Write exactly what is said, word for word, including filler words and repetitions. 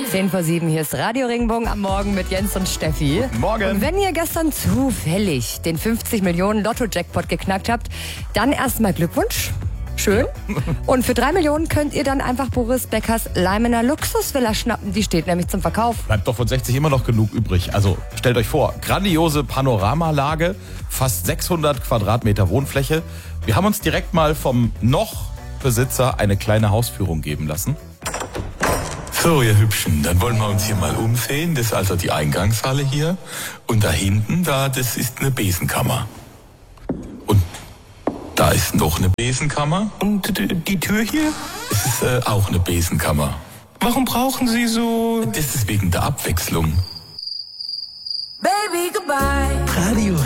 zehn vor sieben, hier ist Radio Regenbogen am Morgen mit Jens und Steffi. Morgen. Und wenn ihr gestern zufällig den fünfzig Millionen Lotto-Jackpot geknackt habt, dann erstmal Glückwunsch. Schön. Und für drei Millionen könnt ihr dann einfach Boris Beckers Leimener Luxusvilla schnappen. Die steht nämlich zum Verkauf. Bleibt doch von sechzig immer noch genug übrig. Also stellt euch vor, grandiose Panoramalage, fast sechshundert Quadratmeter Wohnfläche. Wir haben uns direkt mal vom Noch-Besitzer eine kleine Hausführung geben lassen. So, ihr Hübschen, dann wollen wir uns hier mal umsehen. Das ist also die Eingangshalle hier. Und da hinten, da, das ist eine Besenkammer. Und da ist noch eine Besenkammer. Und die Tür hier? Das ist äh, auch eine Besenkammer. Warum brauchen Sie so... Das ist wegen der Abwechslung. Baby, goodbye. Radio